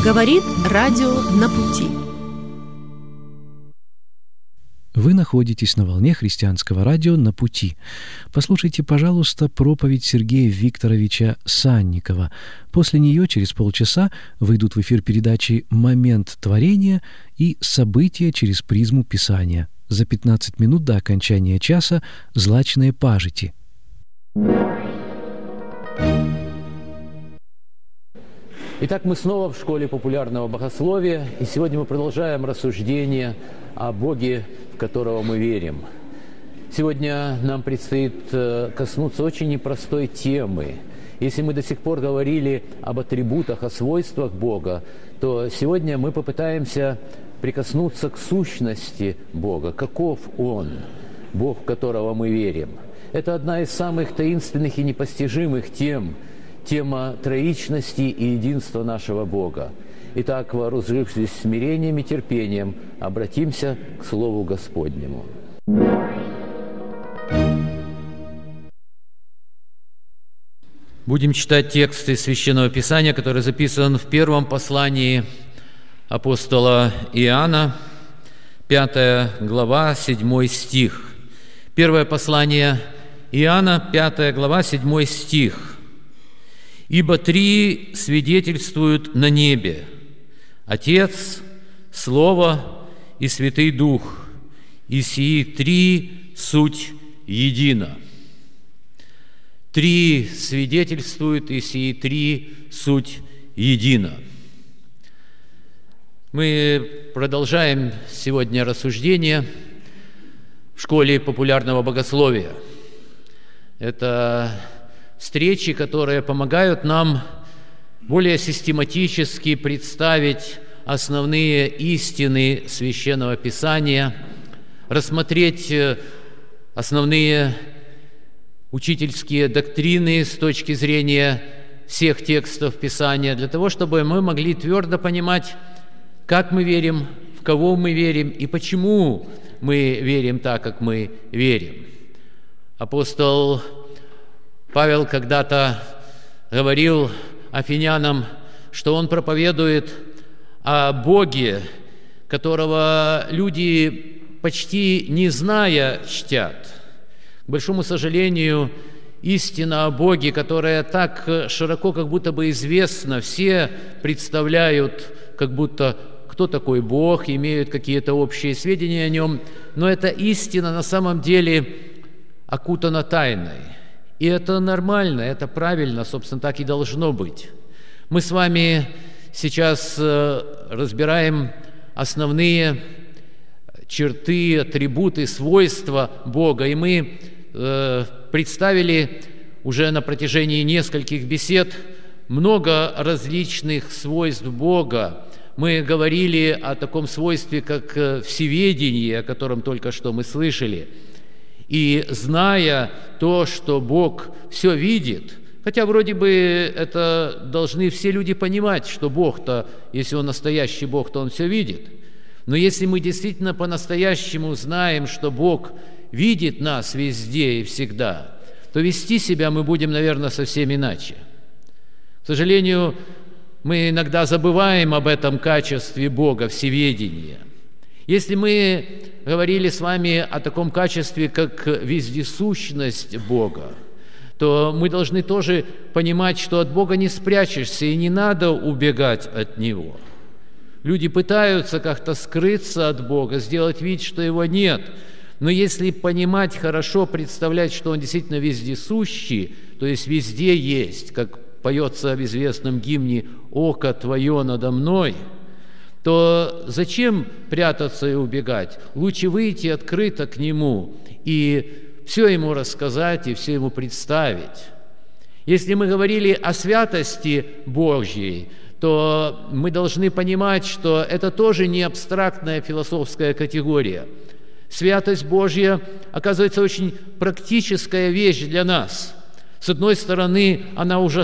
Говорит радио «На пути». Вы находитесь на волне христианского радио «На пути». Послушайте, пожалуйста, проповедь Сергея Викторовича Санникова. После нее через полчаса выйдут в эфир передачи «Момент творения» и «События через призму Писания». За 15 минут до окончания часа «Злачные пажити». Итак, мы снова в школе популярного богословия, и сегодня мы продолжаем рассуждение о Боге, в которого мы верим. Сегодня нам предстоит коснуться очень непростой темы. Если мы до сих пор говорили об атрибутах, о свойствах Бога, то сегодня мы попытаемся прикоснуться к сущности Бога. Каков Он, Бог, в которого мы верим? Это одна из самых таинственных и непостижимых тем, тема троичности и единства нашего Бога. Итак, вооружившись смирением и терпением, обратимся к Слову Господнему. Будем читать текст из Священного Писания, который записан в первом послании апостола Иоанна, 5 глава, 7 стих. Первое послание Иоанна, 5 глава, 7 стих. «Ибо три свидетельствуют на небе: Отец, Слово и Святый Дух, и сии три суть едино». Три свидетельствуют, и сии три суть едино. Мы продолжаем сегодня рассуждение в школе популярного богословия. Это встречи, которые помогают нам более систематически представить основные истины Священного Писания, рассмотреть основные учительские доктрины с точки зрения всех текстов Писания, для того, чтобы мы могли твердо понимать, как мы верим, в кого мы верим и почему мы верим так, как мы верим. Апостол Павел когда-то говорил афинянам, что он проповедует о Боге, которого люди, почти не зная, чтят. К большому сожалению, истина о Боге, которая так широко как будто бы известна, все представляют, как будто кто такой Бог, имеют какие-то общие сведения о Нем, но эта истина на самом деле окутана тайной. И это нормально, это правильно, собственно, так и должно быть. Мы с вами сейчас разбираем основные черты, атрибуты, свойства Бога, и мы представили уже на протяжении нескольких бесед много различных свойств Бога. Мы говорили о таком свойстве, как всеведение, о котором только что мы слышали. И зная то, что Бог все видит, хотя вроде бы это должны все люди понимать, что Бог-то, если Он настоящий Бог, то Он все видит. Но если мы действительно по-настоящему знаем, что Бог видит нас везде и всегда, то вести себя мы будем, наверное, совсем иначе. К сожалению, мы иногда забываем об этом качестве Бога, всеведения. Если мы говорили с вами о таком качестве, как вездесущность Бога, то мы должны тоже понимать, что от Бога не спрячешься и не надо убегать от Него. Люди пытаются как-то скрыться от Бога, сделать вид, что Его нет. Но если понимать хорошо, представлять, что Он действительно вездесущий, то есть везде есть, как поется в известном гимне «Око Твое надо мной», то зачем прятаться и убегать? Лучше выйти открыто к Нему и все Ему рассказать и все Ему представить. Если мы говорили о святости Божьей, то мы должны понимать, что это тоже не абстрактная философская категория. Святость Божья, оказывается, очень практическая вещь для нас. С одной стороны, она ужасающая,